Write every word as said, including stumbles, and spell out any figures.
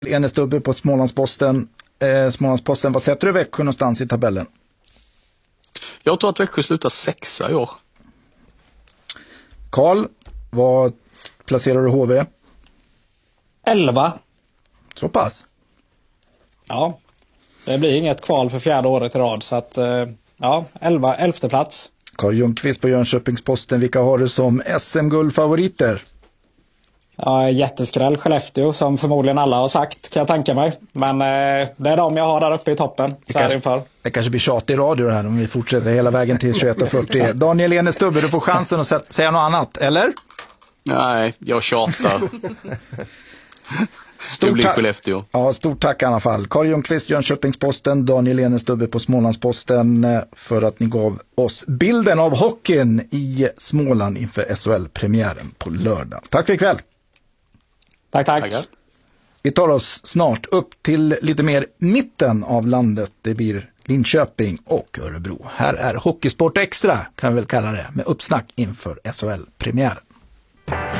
Enestubbe på Smålandsposten. Eh, Smålandsposten, vad sätter du Växjö någonstans i tabellen? Jag tror att Växjö slutar sexa i år. Karl, vad placerar du H V? elva. Så pass? Ja, det blir inget kval för fjärde året i rad, så att ja, elva, elfte plats. Carl Ljungqvist på Jönköpingsposten, vilka har du som S M-guldfavoriter? Ja, jätteskräll Skellefteå, som förmodligen alla har sagt, kan jag tänka mig. Men eh, det är de jag har där uppe i toppen. Det så här kanske, inför. det kanske blir tjat i radio här om vi fortsätter hela vägen till tjugoett fyrtio. Daniel Enestubbe, du får chansen att sä- säga något annat, eller? Nej, jag tjatar. Stort det blir tack. Skellefteå. Ja, stort tack i alla fall. Carl Ljungqvist, Jönköpingsposten, Daniel Enestubbe på Smålandsposten för att ni gav oss bilden av hockeyn i Småland inför S H L-premiären på lördag. Tack för ikväll. Tack, tack. Tackar. Vi tar oss snart upp till lite mer mitten av landet. Det blir Linköping och Örebro. Här är Hockeysport Extra, kan vi väl kalla det, med uppsnack inför S H L-premiären.